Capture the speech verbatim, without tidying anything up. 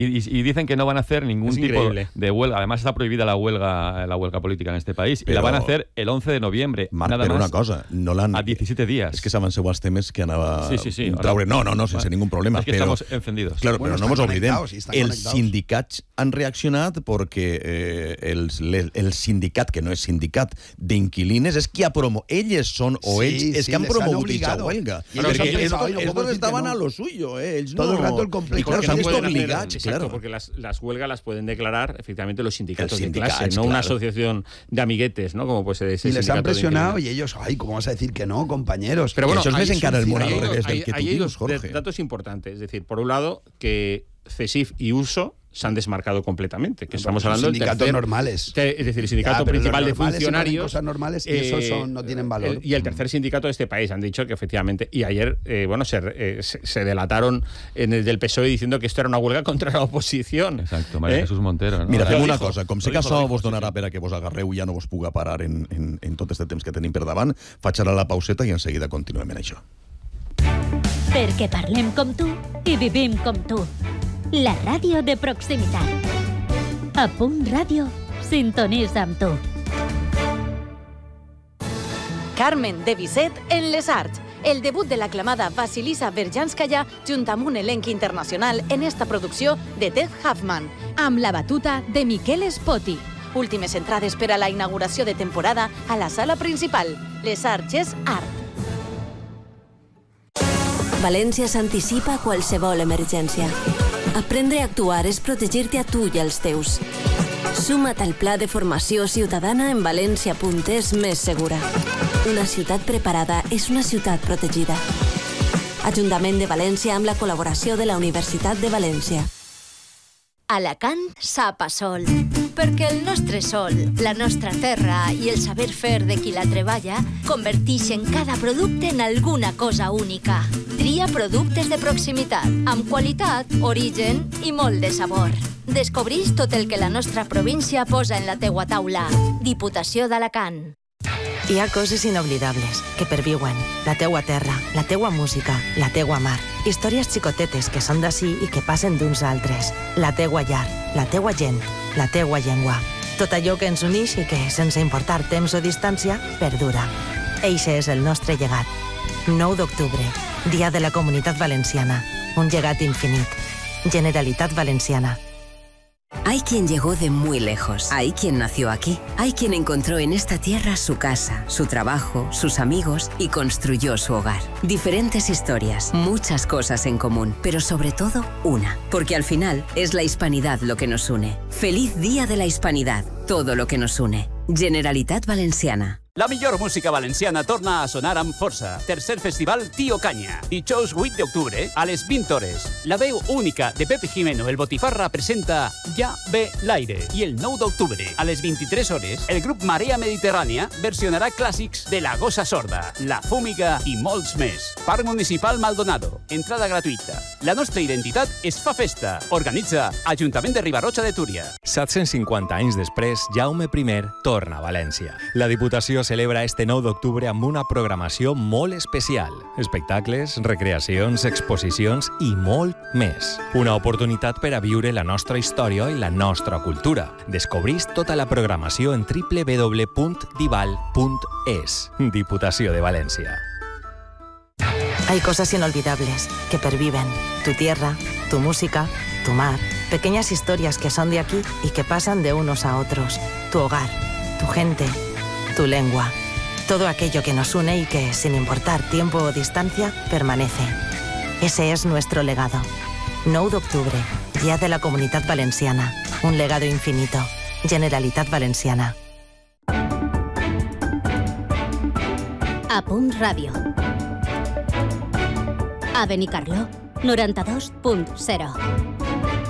Y, y, y dicen que no van a hacer ningún es tipo increíble. de huelga. Además está prohibida la huelga la huelga política en este país. Però, y la van a hacer el once de noviembre. Marc, nada però más, una cosa, no l'han... a diecisiete días. És que saben ser els temes que anava sí, sí, sí, a traure. No, no, no, sense bueno, ningún problema. Es que però, estamos encendidos. Claro, bueno, però no ens oblidem. Sí, els sindicats han reaccionat perquè eh, els, el, el sindicat, que no és sindicat d'inquilines, és qui ha promo... Elles són, o sí, ells, és sí, que han promogut aquesta obligado. huelga. Pero Perquè ellos estos, saben, no estos podemos estaban decir que no. a lo suyo, eh? Ells Todo no... el rato el complejo. I claro, no s'han visto pueden hacer- obligats, exacto, claro. porque las, las huelgas las pueden declarar efectivamente los sindicatos Els de sindicats, clase, no claro. una asociación de amiguetes, ¿no? Como puede ser ese Y les sindicato han de presionado inquilinos. y ellos, ay, ¿cómo vas a decir que no, compañeros? Pero bueno, Això és ahí més es encara el un- món ahí al hay- revés del ahí- que tu ahí hay dius, dos Jorge. datos importantes. Es decir, por un lado, que CESIF y USO se han desmarcado completamente, que No, estamos son hablando del sindicatos tercer- normales. te- Es decir, el sindicato Ya, pero los principal de normales se ponen funcionarios. cosas normales y esos son- no tienen valor. el- y el tercer sindicato de este país han dicho que efectivamente. Y ayer, eh, bueno, se, eh, se, se delataron en el del P S O E diciendo que esto era una huelga contra la oposición. Exacto, María ¿Eh? Jesús Montero. ¿no? Mira, Lo fem una dijo, cosa. Com lo sé que dijo, lo això dijo, vos sí, donarà sí. per a que vos agarreu i ja no vos puga parar en, en, en tot este temps que tenim per davant, faig ara la pauseta i en seguida continuem en això. Perquè parlem com tu i vivim com tu. La ràdio de proximitat. A Punt Ràdio, sintonitza amb tu. Carmen de Bizet en Les Arts. El debut de l'aclamada Vasilisa Berjanskaya junt amb un elenc internacional en esta producció de Ted Huffman, amb la batuta de Miquel Spoti. Últimes entrades per a la inauguració de temporada a la sala principal. Les Arts és art. València s'anticipa a qualsevol emergència. Aprendre a actuar és protegir-te a tu i als teus. Suma't al pla de formació ciutadana en valència punt es més segura. Una ciutat preparada és una ciutat protegida. Ajuntament de València amb la col·laboració de la Universitat de València. Alacant sap a sol, perquè el nostre sol, la nostra terra i el saber fer de qui la treballa converteixen cada producte en alguna cosa única. Tria productes de proximitat, amb qualitat, origen i molt de sabor. Descobreix tot el que la nostra província posa en la teua taula. Diputació d'Alacant. Hi ha coses inoblidables que perviuen. La teua terra, la teua música, la teua mar. Històries xicotetes que són d'ací i que passen d'uns a altres. La teua llar, la teua gent, la teua llengua. Tot allò que ens uneix i que, sense importar temps o distància, perdura. Eixe és el nostre llegat. nou d'octubre, Dia de la Comunitat Valenciana. Un llegat infinit. Generalitat Valenciana. Hay quien llegó de muy lejos, hay quien nació aquí, hay quien encontró en esta tierra su casa, su trabajo, sus amigos y construyó su hogar. Diferentes historias, muchas cosas en común, pero sobre todo una, porque al final es la hispanidad lo que nos une. Feliz Día de la Hispanidad, todo lo que nos une. Generalitat Valenciana. La millor música valenciana torna a sonar amb força. Tercer festival Tío Canya. Dijous vuit d'octubre, a les vint hores. La veu única de Pepe Jimeno, el Botifarra, presenta Ja ve l'aire. I el nou d'octubre, a les vint-i-tres hores, el grup Marea Mediterrània versionarà clàssics de La Gossa Sorda, La Fúmiga i molts més. Parc Municipal Maldonado. Entrada gratuïta. La nostra identitat es fa festa. Organitza Ajuntament de Ribarroja de Túria. set-cents cinquanta anys després, Jaume I torna a València. La Diputació celebra este nou d'octubre amb una programació molt especial. Espectacles, recreacions, exposicions i molt més. Una oportunitat per a viure la nostra història i la nostra cultura. Descobrís tota la programació en doble u doble u doble u punt dival punt es. Diputació de València. Hay cosas inolvidables que perviven. Tu tierra, tu música, tu mar. Pequeñas historias que son de aquí y que pasan de unos a otros. Tu hogar, tu gente, tu lengua. Todo aquello que nos une y que, sin importar tiempo o distancia, permanece. Ese es nuestro legado. nou d'octubre, Día de la Comunitat Valenciana. Un legado infinito. Generalitat Valenciana. A Punt Ràdio. A Benicarló, noranta-dos punt zero.